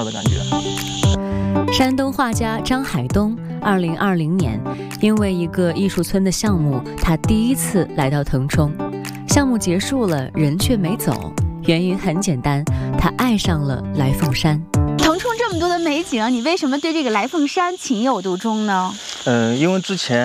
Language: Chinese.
的感觉。 山东画家张海东2020年因为一个艺术村的项目，他第一次来到腾冲。项目结束了，人却没走，原因很简单，他爱上了来凤山。 腾冲这么多的美景，你为什么对这个来凤山情有独钟呢？ 因为之前